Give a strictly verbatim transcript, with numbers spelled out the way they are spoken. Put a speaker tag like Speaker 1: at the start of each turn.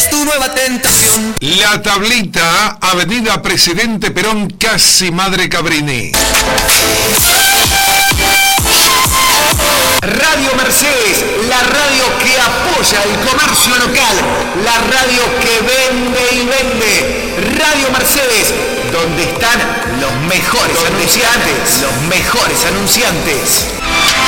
Speaker 1: es tu nueva tentación.
Speaker 2: La Tablita, Avenida Presidente Perón, casi Madre Cabrini.
Speaker 3: Radio Mercedes, la radio que apoya el comercio local, la radio que vende y vende. Radio Mercedes, donde están los mejores anunciantes, los mejores anunciantes.